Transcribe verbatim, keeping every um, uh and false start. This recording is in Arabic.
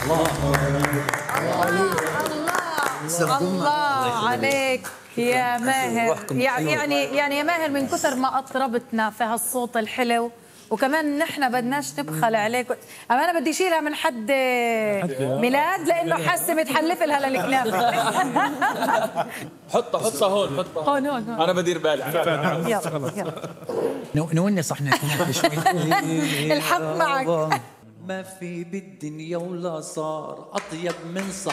الله الله عليك يا ماهر. يعني يعني يا ماهر من كثر ما أطربتنا في هالصوت الحلو، وكمان نحن بدناش نبخل عليك. أما أنا بدي شيلها من حد ميلاد لأنه حاسة متحلف لها للكنافة. حطها حطها هون، حطها هون هون هون. أنا بدير بالي. يلا يلا نونس احنا شوي. الحق معك. ما في بالدنيا ولا صار أطيب من صح